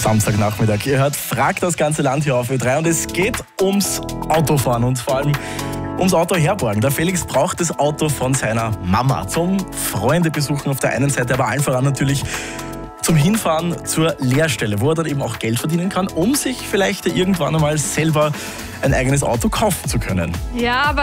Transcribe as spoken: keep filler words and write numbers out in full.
Samstagnachmittag. Ihr hört Frag das ganze Land hier auf Ö drei und es geht ums Autofahren und vor allem ums Auto herborgen. Der Felix braucht das Auto von seiner Mama zum Freunde besuchen auf der einen Seite, aber allen voran natürlich zum Hinfahren zur Lehrstelle, wo er dann eben auch Geld verdienen kann, um sich vielleicht irgendwann einmal selber ein eigenes Auto kaufen zu können. Ja, aber